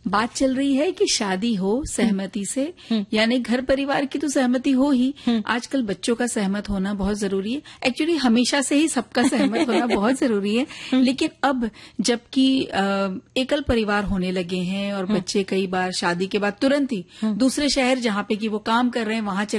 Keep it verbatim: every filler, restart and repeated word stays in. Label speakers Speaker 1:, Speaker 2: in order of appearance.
Speaker 1: बात चल रही है कि शादी हो सहमति से, यानी घर परिवार की तो सहमति हो ही, आजकल बच्चों का सहमत होना बहुत जरूरी है। एक्चुअली हमेशा से ही सबका सहमत होना बहुत जरूरी है, लेकिन अब जबकि एकल परिवार होने लगे हैं और बच्चे कई बार शादी के बाद तुरंत ही दूसरे शहर जहां पे कि वो काम कर रहे हैं वहां